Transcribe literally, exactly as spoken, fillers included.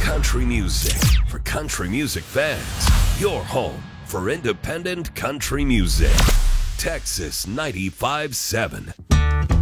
country music for country music fans. Your home for independent country music. Texas ninety-five point seven.